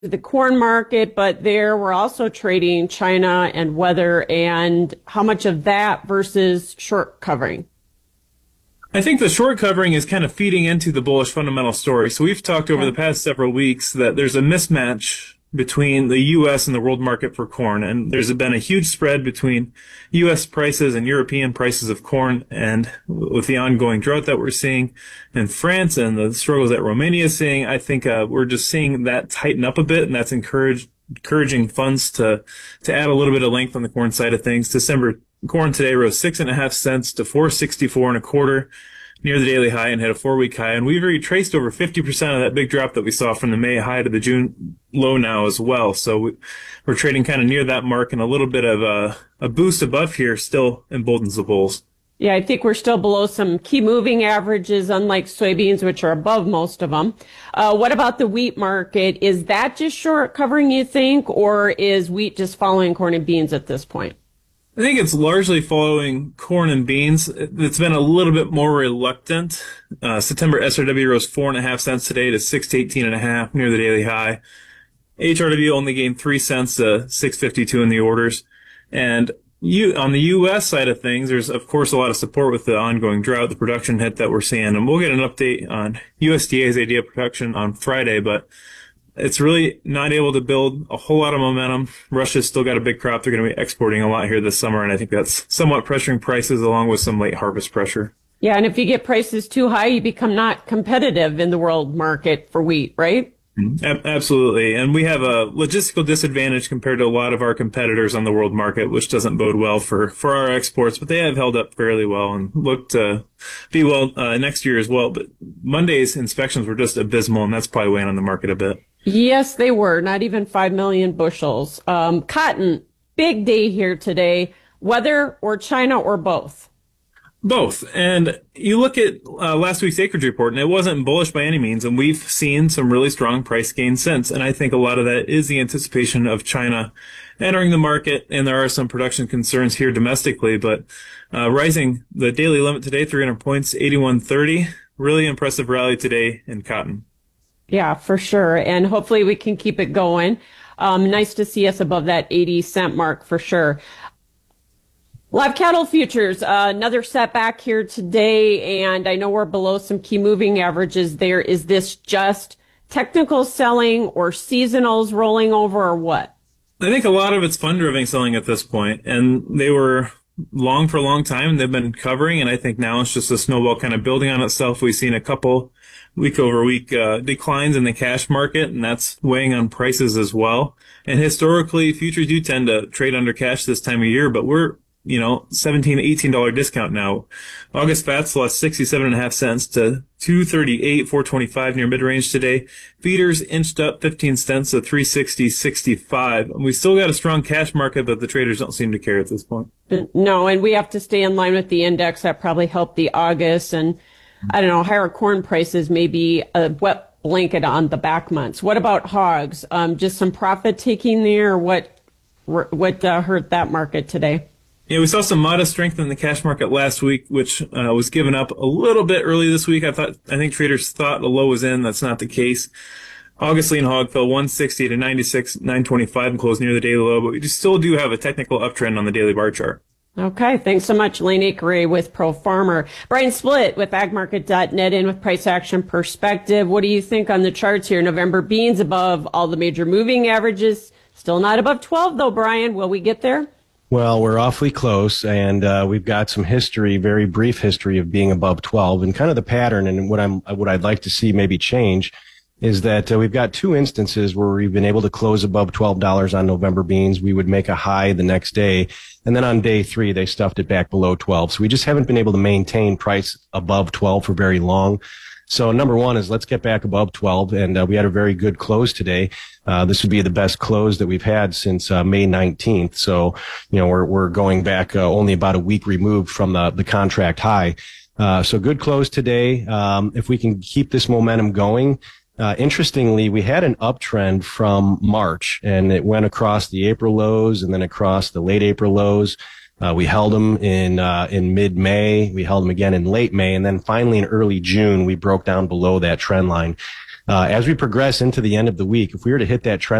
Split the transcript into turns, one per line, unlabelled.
the corn market, but there we're also trading China and weather and how much of that versus short covering.
I think the short covering is kind of feeding into the bullish fundamental story. So we've talked over the past several weeks that there's a mismatch between the U.S. and the world market for corn. And there's been a huge spread between U.S. prices and European prices of corn. And with the ongoing drought that we're seeing in France and the struggles that Romania is seeing, I think we're just seeing that tighten up a bit, and that's encouraging funds to add a little bit of length on the corn side of things. December corn today rose 6.5 cents to 4.64 and a quarter, near the daily high, and hit a 4-week high. And we've retraced over 50% of that big drop that we saw from the May high to the June low now as well. So we're trading kind of near that mark, and a little bit of a boost above here still emboldens the bulls.
Yeah, I think we're still below some key moving averages, unlike soybeans, which are above most of them. What about the wheat market? Is that just short covering, you think, or is wheat just following corn and beans at this point?
I think it's largely following corn and beans. It's been a little bit more reluctant. September SRW rose 4.5 cents today to 618.5 near the daily high. HRW only gained 3 cents to 652 in the orders. And on the U.S. side of things, there's of course a lot of support with the ongoing drought, the production hit that we're seeing. And we'll get an update on USDA's idea production on Friday, but it's really not able to build a whole lot of momentum. Russia's still got a big crop. They're going to be exporting a lot here this summer, and I think that's somewhat pressuring prices along with some late harvest pressure.
Yeah, and if you get prices too high, you become not competitive in the world market for wheat, right?
Absolutely. And we have a logistical disadvantage compared to a lot of our competitors on the world market, which doesn't bode well for our exports, but they have held up fairly well and look to be well next year as well. But Monday's inspections were just abysmal, and that's probably weighing on the market a bit.
Yes, they were. Not even 5 million bushels. Cotton, big day here today. Weather or China or both?
Both. And you look at last week's acreage report, and it wasn't bullish by any means, and we've seen some really strong price gains since. And I think a lot of that is the anticipation of China entering the market, and there are some production concerns here domestically, but rising the daily limit today, 300 points, 81.30. Really impressive rally today in cotton.
Yeah, for sure. And hopefully we can keep it going. Nice to see us above that 80-cent mark for sure. Live cattle futures, another setback here today, and I know we're below some key moving averages there. Is this just technical selling or seasonals rolling over or what?
I think a lot of it's fund-driven selling at this point, and they were long for a long time. They've been covering, and I think now it's just a snowball kind of building on itself. We've seen a couple week-over-week declines in the cash market, and that's weighing on prices as well. And historically, futures do tend to trade under cash this time of year, but we're $17, $18 discount now. August fats lost 67.5 cents to 238, 425 near mid-range today. Feeders inched up 15 cents to 360.65. We still got a strong cash market, but the traders don't seem to care at this point.
No, and we have to stay in line with the index. That probably helped the August, and I don't know, higher corn prices may be a wet blanket on the back months. What about hogs? Just some profit taking there, or what hurt that market today?
Yeah, we saw some modest strength in the cash market last week, which was given up a little bit early this week. I think traders thought the low was in. That's not the case. August lean hog fell 160 to 96.925 and closed near the daily low, but we still do have a technical uptrend on the daily bar chart.
Okay, thanks so much, Lane Akeray with Pro Farmer. Brian Splitt with agmarket.net in with price action perspective. What do you think on the charts here? November beans above all the major moving averages. Still not above 12 though, Brian. Will we get there?
Well, we're awfully close, and we've got some history, very brief history of being above 12, and kind of the pattern. And what I'd like to see maybe change is that we've got two instances where we've been able to close above $12 on November beans. We would make a high the next day, and then on day 3 they stuffed it back below 12. So we just haven't been able to maintain price above 12 for very long. So number one is let's get back above 12, and we had a very good close today. This would be the best close that we've had since May 19th. So, we're going back only about a week removed from the contract high. So good close today. If we can keep this momentum going. Interestingly, we had an uptrend from March, and it went across the April lows and then across the late April lows. We held them in mid-May. We held them again in late May. And then finally in early June, we broke down below that trend line. as we progress into the end of the week, if we were to hit that trend